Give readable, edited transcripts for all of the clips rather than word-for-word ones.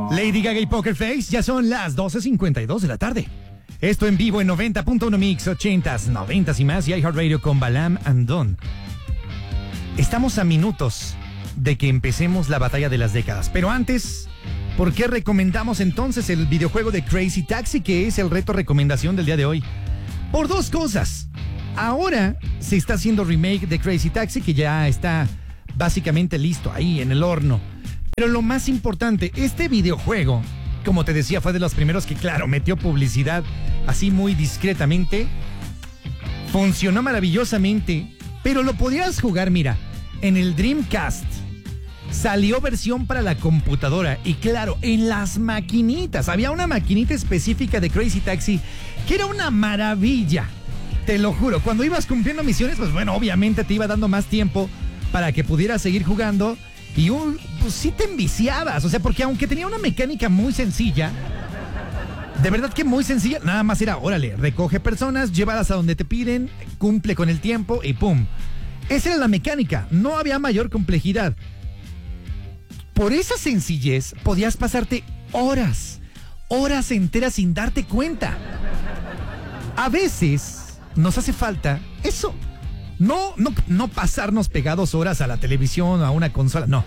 Lady Gaga y Poker Face, ya son las 12:52 de la tarde. Esto en vivo en 90.1 Mix, 80s, 90s y más, y iHeartRadio con Balam and Don. Estamos a minutos de que empecemos la batalla de las décadas. Pero antes, ¿por qué recomendamos entonces el videojuego de Crazy Taxi, que es el reto recomendación del día de hoy? Por dos cosas. Ahora se está haciendo remake de Crazy Taxi, que ya está básicamente listo ahí en el horno. Pero lo más importante, este videojuego, como te decía, fue de los primeros que, claro, metió publicidad así muy discretamente. Funcionó maravillosamente, pero lo podías jugar, mira, en el Dreamcast. Salió versión para la computadora y, claro, en las maquinitas. Había una maquinita específica de Crazy Taxi que era una maravilla. Te lo juro, cuando ibas cumpliendo misiones, pues bueno, obviamente te iba dando más tiempo para que pudieras seguir jugando. Y pues sí te enviciabas, o sea, porque aunque tenía una mecánica muy sencilla, de verdad que muy sencilla, nada más era, órale, recoge personas, llévalas a donde te piden, cumple con el tiempo y ¡pum! Esa era la mecánica, no había mayor complejidad. Por esa sencillez podías pasarte horas enteras sin darte cuenta. A veces nos hace falta eso. No pasarnos pegados horas a la televisión o a una consola, no.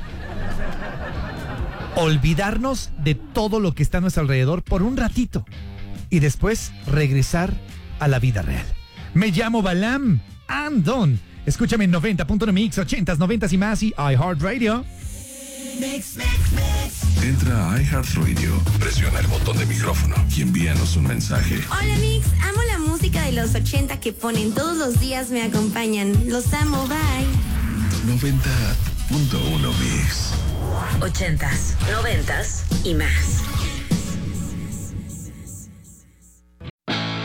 Olvidarnos de todo lo que está a nuestro alrededor por un ratito y después regresar a la vida real. Me llamo Balam and Don. Escúchame en 90.1 Mix, 80s, 90s y más y iHeartRadio. Mix. Entra a iHeartRadio, presiona el botón de micrófono y envíanos un mensaje. Hola Mix, amo la música de los 80 que ponen todos los días, me acompañan. Los amo, bye. 90.1 Mix. 80s, 90s y más.